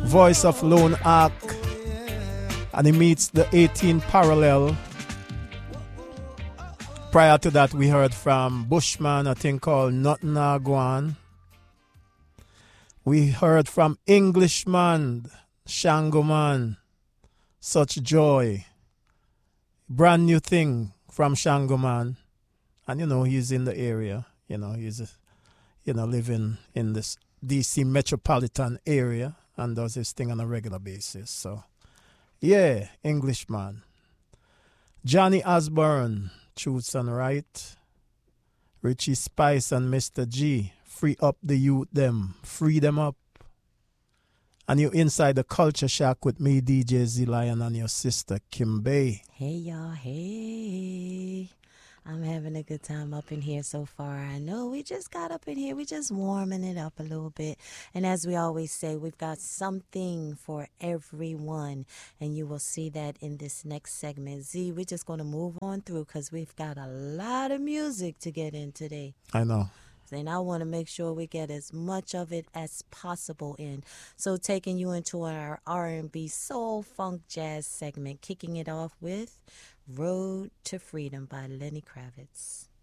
Voice of Lone Ark, and he meets the 18 Parallel. Prior to that, we heard from Bushman, a thing called Nothing Agwan. We heard from Englishman, Shango Man, Such Joy. Brand new thing from Shango Man. And, he's in the area. He's, living in this DC metropolitan area and does his thing on a regular basis. So, yeah, Englishman. Johnny Osborne, Truths and Right. Richie Spice and Mr. G, Free Up the Youth Them. Free them up. And you're inside the Culture Shack with me, DJ Z-Lion, and your sister, Kim Bay. Hey, y'all. Hey. I'm having a good time up in here so far. I know we just got up in here. We just warming it up a little bit. And as we always say, we've got something for everyone. And you will see that in this next segment. Z, we're just going to move on through because we've got a lot of music to get in today. I know. And I want to make sure we get as much of it as possible in. So taking you into our R&B soul funk jazz segment, kicking it off with Road to Freedom by Lenny Kravitz.